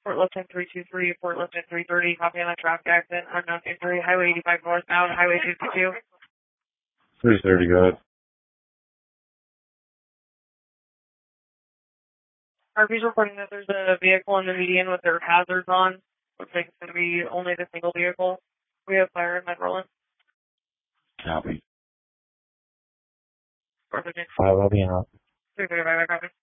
Fort Lipton 323, Fort Lipton 330, copy on a traffic accident, unknown injury, Highway 85 northbound, Highway 52. 330, go ahead. RP's reporting that there's a vehicle in the median with their hazards on. Looks like it's going to be only the single vehicle. We have fire in Medroland. Copy. 413. 5, I'll be out. 335, I copy.